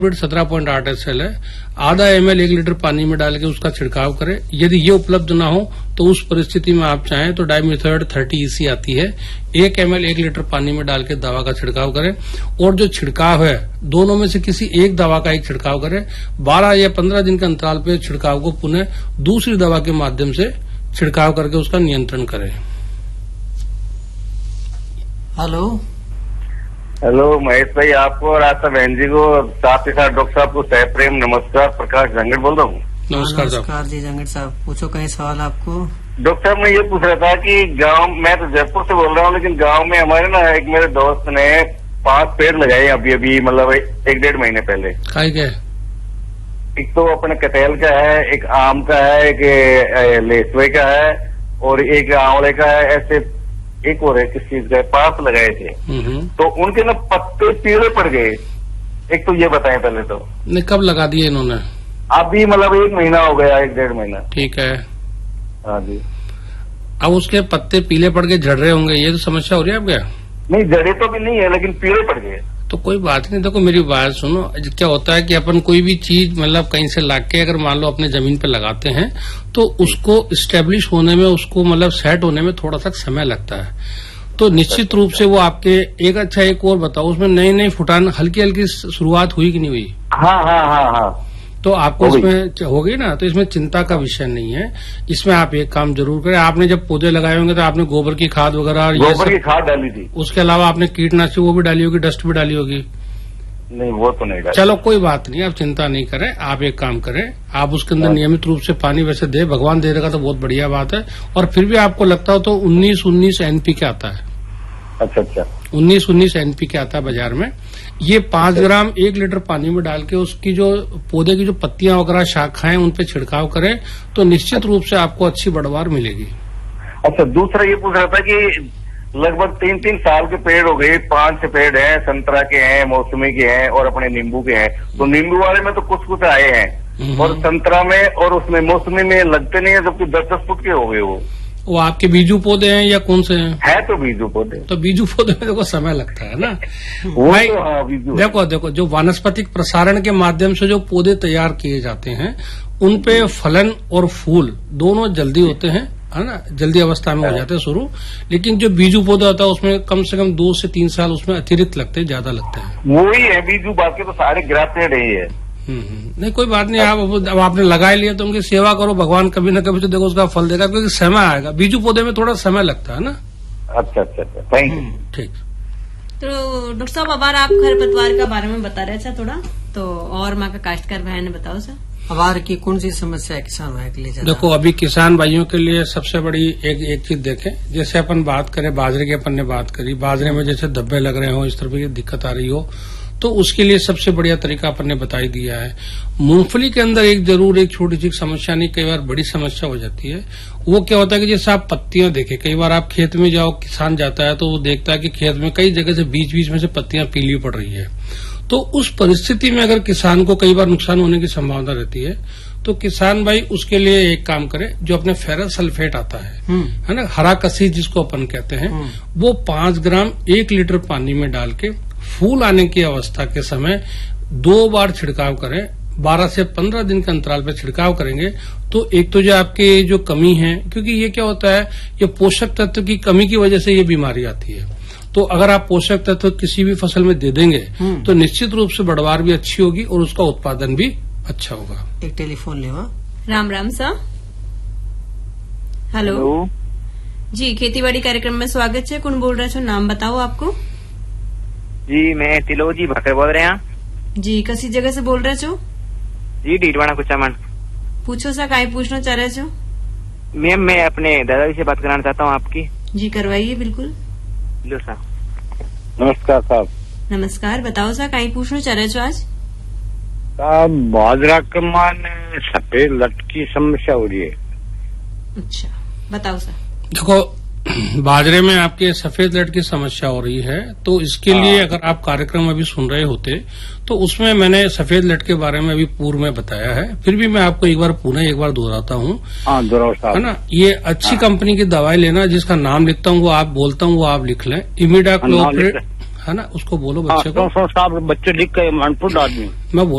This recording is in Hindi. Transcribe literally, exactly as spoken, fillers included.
सत्रह पॉइंट आठ एस एल है, आधा एम एल एक लीटर पानी में डाल के उसका छिड़काव करें। यदि ये उपलब्ध ना हो तो उस परिस्थिति में आप चाहें तो डाइमिथाइड थर्टी ईसी आती है, एक एम एल एक लीटर पानी में डाल के दवा का छिड़काव करें। और जो छिड़काव है दोनों में से किसी एक दवा का एक छिड़काव करें। बारह या पंद्रह दिन के अंतराल पर छिड़काव को पुनः दूसरी दवा के माध्यम से छिड़काव करके उसका नियंत्रण करें। हेलो हेलो महेश भाई, आपको और आशा बहन जी को, साथ ही साथ डॉक्टर साहब को सह प्रेम नमस्कार। प्रकाश जंगड़ बोल रहा हूँ। नमस्कार नमस्कार जी जंगड़ साहब, पूछो कहीं सवाल आपको। डॉक्टर साहब मैं ये पूछ रहा था कि गांव, मैं तो जयपुर से बोल रहा हूँ, लेकिन गांव में हमारे ना एक मेरे दोस्त ने पांच पेड़ लगाए अभी अभी, मतलब एक डेढ़ महीने पहले। काय क्या? एक तो अपने कटहल का है, एक आम का है, एक लेसवे का है और एक आंवले का है, ऐसे एक और है किस चीज का है, पांच लगाए थे। तो उनके ना पत्ते पीले पड़ गए। एक तो ये बताएं पहले तो। नहीं, कब लगा दिए इन्होंने? अभी मतलब एक महीना हो गया, एक डेढ़ महीना। ठीक है। हाँ जी। अब उसके पत्ते पीले पड़ के झड़ रहे होंगे, ये तो समस्या हो रही है आपके? नहीं, जड़े तो भी नहीं है लेकिन पीले पड़ गए। तो कोई बात नहीं, देखो मेरी बात सुनो। क्या होता है कि अपन कोई भी चीज मतलब कहीं से लाके अगर मान लो अपने जमीन पे लगाते हैं तो उसको स्टेब्लिश होने में, उसको मतलब सेट होने में थोड़ा सा समय लगता है। तो निश्चित रूप से वो आपके एक अच्छा एक और बताओ, उसमें नई नई फुटान हल्की हल्की शुरुआत हुई कि नहीं हुई? हाँ हाँ हाँ हाँ। तो आपको इसमें हो गई ना, तो इसमें चिंता का विषय नहीं है। इसमें आप एक काम जरूर करें, आपने जब पौधे लगाए होंगे तो आपने गोबर की खाद वगैरह, गोबर की खाद डाली थी। उसके अलावा आपने कीटनाशक वो भी डाली होगी, डस्ट भी डाली होगी? नहीं, वो तो नहीं डाली। चलो कोई बात नहीं, आप चिंता नहीं करें। आप एक काम करें, आप उसके अंदर नियमित रूप से पानी वैसे दे, भगवान दे देगा तो बहुत बढ़िया बात है। और फिर भी आपको लगता हो तो उन्नीस उन्नीस एनपी के आता है। अच्छा अच्छा। उन्नीस उन्नीस एनपी के आता है बाजार में। ये पांच ग्राम एक लीटर पानी में डाल के उसकी जो पौधे की जो पत्तियां वगैरह शाखाएं उन पे छिड़काव करें तो निश्चित रूप से आपको अच्छी बढ़वार मिलेगी। अच्छा, दूसरा ये पूछ रहा था कि लगभग तीन तीन साल के पेड़ हो गए, पांच छह पेड़ हैं, संतरा के हैं, मौसमी के हैं और अपने नींबू के हैं। तो नींबू वाले में तो कुछ कुछ आए हैं और संतरा में और उसमें मौसमी में लगते नहीं है, जबकि दस दस फुट के हो गए। वो वो आपके बीजू पौधे हैं या कौन से हैं? है तो बीजू पौधे। तो बीजू पौधे में देखो समय लगता है ना। वो भाई तो हाँ, बीजू देखो देखो जो वानस्पतिक प्रसारण के माध्यम से जो पौधे तैयार किए जाते हैं उन पे फलन और फूल दोनों जल्दी होते हैं, है ना, जल्दी अवस्था में हो जाते हैं शुरू। लेकिन जो बीजू पौधा होता है उसमें कम से कम दो से तीन साल उसमें अतिरिक्त लगते हैं, ज्यादा लगते हैं। वही है बीजू, बाकी तो सारे ग्राफ्टेड ही है। नहीं कोई बात नहीं, आप अब आपने लगा लिया तो उनकी सेवा करो, भगवान कभी न कभी तो देखो उसका फल देगा, क्योंकि समय आएगा। बीजू पौधे में थोड़ा समय लगता है ना। अच्छा अच्छा अच्छा, थैंक यू। ठीक। तो डॉक्टर साहब अब आप खरपतवार का बारे में बता रहे थे थोड़ा, तो और माँ का काश्तकार भाई ने बताओ सर। अवार की कौन सी समस्या है किसान भाई के लिए? देखो अभी किसान भाइयों के लिए सबसे बड़ी एक एक चीज देखें, जैसे अपन बात करें बाजरे की, अपन ने बात करी बाजरे में जैसे धब्बे लग रहे हो, इस तरह की दिक्कत आ रही हो, तो उसके लिए सबसे बढ़िया तरीका अपन ने बता ही दिया है। मूंगफली के अंदर एक जरूर एक छोटी सी समस्या नहीं, कई बार बड़ी समस्या हो जाती है। वो क्या होता है कि जैसे आप पत्तियां देखें, कई बार आप खेत में जाओ, किसान जाता है तो वो देखता है कि खेत में कई जगह से बीच बीच में से पत्तियां पीली पड़ रही है। तो उस परिस्थिति में अगर किसान को कई बार नुकसान होने की संभावना रहती है, तो किसान भाई उसके लिए एक काम करे, जो अपने फेरस सल्फेट आता है है ना, हरा कसीस जिसको अपन कहते हैं, वो पांच ग्राम एक लीटर पानी में डाल के फूल आने की अवस्था के समय दो बार छिड़काव करें। बारह से पंद्रह दिन के अंतराल पर छिड़काव करेंगे तो एक तो जो आपकी जो कमी है, क्योंकि ये क्या होता है, ये पोषक तत्व की कमी की वजह से ये बीमारी आती है। तो अगर आप पोषक तत्व किसी भी फसल में दे देंगे तो निश्चित रूप से बढ़वार भी अच्छी होगी और उसका उत्पादन भी अच्छा होगा। एक टेलीफोन लेवा। राम राम सर। हेलो जी, खेतीबाड़ी कार्यक्रम में स्वागत है। कौन बोल रहे छो, नाम बताओ आपको? जी मैं तिलोजी भाकर बोल रहे हैं। जी कसी जगह से बोल रहे छो? जी डीडवाना कुचामन। पूछो सा, काई पूछना चाह रहे छो? मैम मैं अपने दादाजी से बात कराना चाहता हूँ आपकी। जी करवाइए बिल्कुल। लो साहब। नमस्कार साहब। नमस्कार, बताओ सा, काई पूछना चाह रहे छो आज? साहब बाजरा के मान सफेद लट की समस्या हो रही है। अच्छा बताओ सर। देखो बाजरे में आपके सफेद लट की समस्या हो रही है, तो इसके लिए अगर आप कार्यक्रम अभी सुन रहे होते तो उसमें मैंने सफेद लट के बारे में अभी पूर्व में बताया है। फिर भी मैं आपको एक बार पुनः एक बार दोहराता हूँ, है ना। ये अच्छी कंपनी की दवाई लेना, जिसका नाम लिखता हूँ वो आप बोलता हूँ वो आप लिख लें। इमिडाक्लोप्रिड, है ना, उसको बोलो हाँ, बच्चे को। सौ सौ साहब बच्चे लिख के अनपढ़ आदमी मैं